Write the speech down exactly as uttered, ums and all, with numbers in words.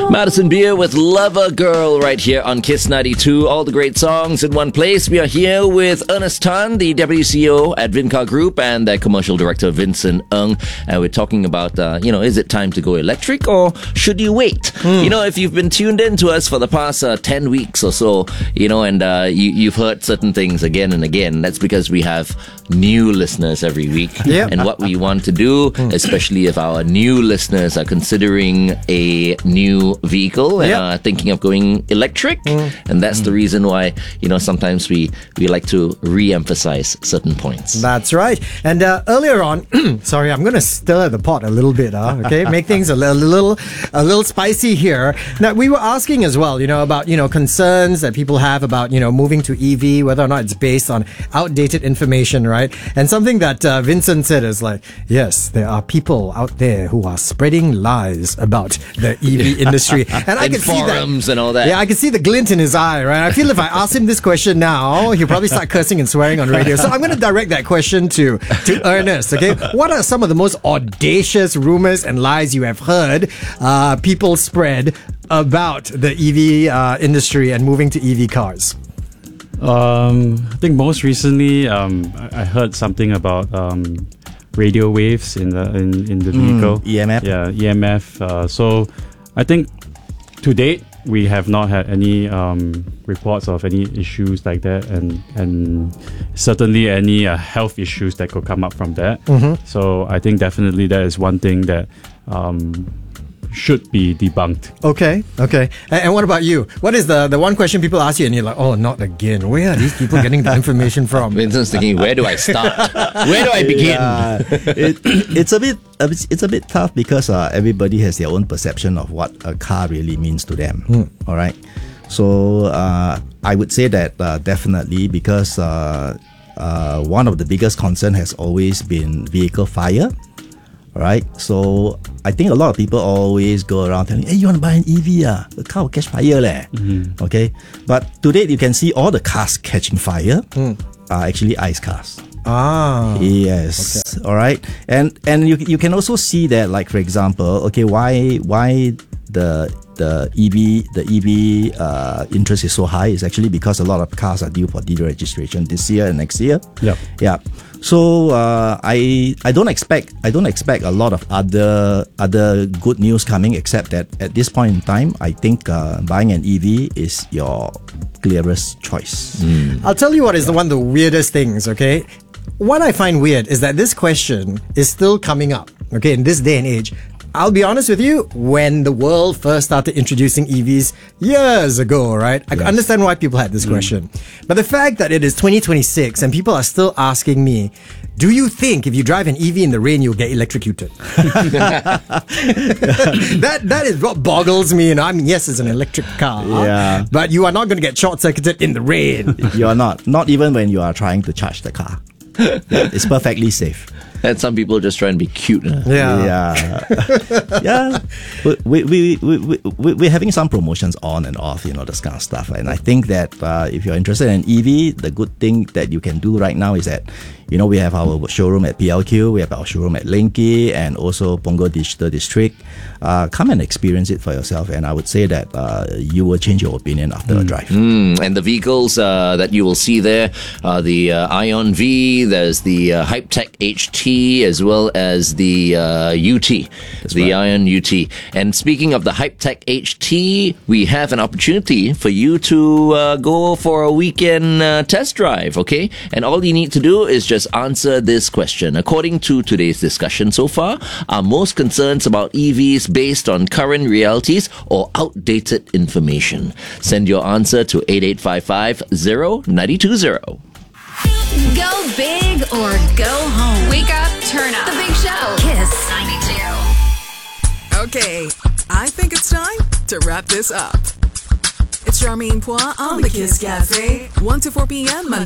Madison Beer with Lover Girl right here on Kiss ninety-two. All the great songs in one place. We are here with Ernest Tan, the Deputy C E O at Vincar Group, and the Commercial Director Vincent Ng. And we're talking about, uh, you know, is it time to go electric or should you wait? Mm. You know, if you've been tuned in to us for the past uh, ten weeks or so, you know, and uh, you, you've heard certain things again and again, that's because we have new listeners every week. Yep. And what we want to do, mm. especially if our new listeners are considering a new vehicle and yep. are thinking of going electric, mm. and that's mm. the reason why, you know, sometimes we we like to re-emphasize certain points. That's right. And uh, earlier on, sorry, I'm going to stir the pot a little bit, huh? Okay, make things a little, little, a little spicy here. Now, we were asking as well, you know, about you know concerns that people have about you know moving to E V, whether or not it's based on outdated information, right? And something that uh, Vincent said is like, yes, there are people out there who are spreading lies about the E V industry. And I and can see that. And all that. Yeah, I can see the glint in his eye, right? I feel if I ask him this question now, he'll probably start cursing and swearing on radio. So I'm going to direct that question to, to Ernest, okay? What are some of the most audacious rumors and lies you have heard uh, people spread about the E V uh, industry and moving to E V cars? Um, I think most recently, um, I I heard something about um, radio waves in the in, in the vehicle. Mm, E M F. Yeah, E M F. Uh, so I think to date we have not had any um, reports of any issues like that, and and certainly any uh, health issues that could come up from that. Mm-hmm. So I think definitely that is one thing that um, should be debunked. Okay, okay. And, and what about you? What is the, the one question people ask you and you're like, oh, not again. Where are these people getting the information from? Vincent's thinking, where do I start? Where do I begin? Yeah, it, it's a bit it's a bit tough because uh, everybody has their own perception of what a car really means to them. Hmm. All right. So uh, I would say that uh, definitely because uh, uh, one of the biggest concern has always been vehicle fire. Right, so I think a lot of people always go around telling, hey, you want to buy an E V? Ah? The car will catch fire. Leh. Mm-hmm. Okay, but today you can see all the cars catching fire mm. are actually ICE cars. Ah, yes. Okay. All right, and and you you can also see that, like for example, okay, why why the the E V the E V uh, interest is so high is actually because a lot of cars are due for deregistration this year and next year. Yeah, yeah. So uh, I I don't expect I don't expect a lot of other other good news coming, except that at this point in time, I think uh, buying an E V is your clearest choice. Mm. I'll tell you what is the one of the weirdest things. Okay, what I find weird is that this question is still coming up. Okay, in this day and age. I'll be honest with you, when the world first started introducing E Vs years ago, right? I yes. understand why people had this mm. question. But the fact that it is twenty twenty-six and people are still asking me, do you think if you drive an E V in the rain, you'll get electrocuted? that That is what boggles me. You know? I mean, yes, it's an electric car, yeah. but you are not going to get short-circuited in the rain. You are not. Not even when you are trying to charge the car. It's perfectly safe. And some people just try and be cute. Huh? Yeah. Yeah. yeah. We, we, we, we, we, we're having some promotions on and off, you know, this kind of stuff. And I think that uh, if you're interested in E V, the good thing that you can do right now is that, you know, we have our showroom at P L Q, we have our showroom at Linky, and also Punggol Digital District. Uh, come and experience it for yourself. And I would say that uh, you will change your opinion after mm. a drive. Mm. And the vehicles uh, that you will see there are the uh, Ion V, there's the uh, Hypetech H T, as well as the uh, U T, That's the right. Ion U T. And speaking of the Hypetech H T, we have an opportunity for you to uh, go for a weekend uh, test drive, okay? And all you need to do is just answer this question. According to today's discussion so far, are most concerns about E Vs based on current realities or outdated information? Send your answer to eight eight five five zero nine two zero. Go big or go home. Wake up, turn up. The Big Show. Kiss ninety-two. Okay, I think it's time to wrap this up. It's Charmaine Pois on the Kiss Cafe, one to four p.m. Monday.